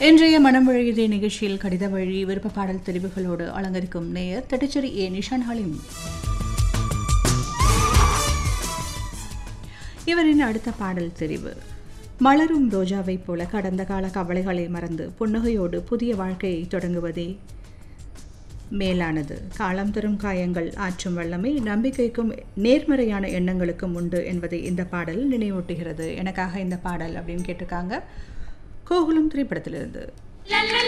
இன்றைய மனம் வழியதே நிகழ்ச்சியில் கடித வழி விருப்ப பாடல் தெரிவுகளோடு அலங்கரிக்கும் நேயர் தட்டச்சேரி ஏ நிஷான் ஹலீம். இவரின் அடுத்த பாடல் தெரிவு மலரும் ரோஜாவைப் போல கடந்த கால கவலைகளை மறந்து புன்னகையோடு புதிய வாழ்க்கையை தொடங்குவதே மேலானது. காலம் தரும் காயங்கள் ஆற்றும் வல்லமை நம்பிக்கைக்கும் நேர்மறையான எண்ணங்களுக்கும் உண்டு என்பதை இந்த பாடல் நினைவூட்டுகிறது. எனக்காக இந்த பாடல் அப்படின்னு கேட்டிருக்காங்க. கோகுலம் திரைப்படத்திலிருந்து.